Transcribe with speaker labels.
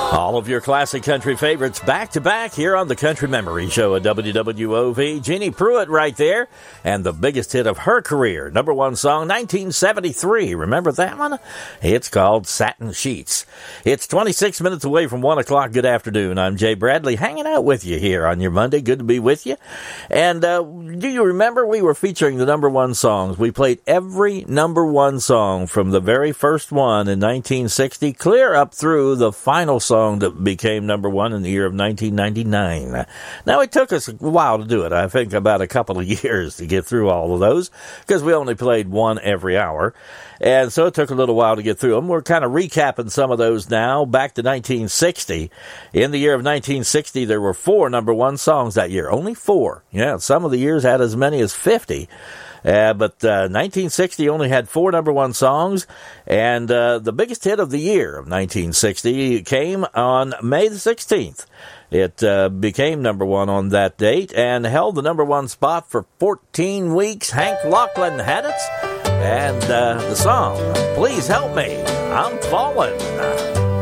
Speaker 1: All of your classic country favorites back to back here on the Country Memory Show at WWOV. Jeannie Pruitt right there, and the biggest hit of her career, number one song, 1973. Remember that one? It's called Satin Sheets. It's 26 minutes away from 1 o'clock. Good afternoon. I'm Jay Bradley, hanging out with you here on your Monday. Good to be with you. And do you remember we were featuring the number one songs? We played every number one song from the very first one in 1960, clear up through the final song that became number one in the year of 1999. Now, it took us a while to do it. I think about a couple of years to get through all of those because we only played one every hour. And so it took a little while to get through them. We're kind of recapping some of those now. Back to 1960. In the year of 1960, there were 4 number one songs that year. Only 4. Yeah, some of the years had as many as 50. But 1960 only had 4 number one songs, and the biggest hit of the year of 1960 came on May the 16th. It became number one on that date and held the number one spot for 14 weeks. Hank Locklin had it, and the song, Please Help Me, I'm Falling.